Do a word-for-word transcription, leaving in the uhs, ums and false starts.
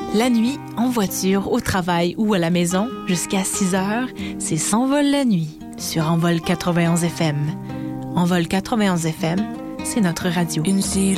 La nuit, en voiture, au travail ou à la maison, jusqu'à six heures, c'est S'envole la nuit sur Envol quatre-vingt-onze F M. Envol quatre-vingt-onze F M, c'est notre radio. Une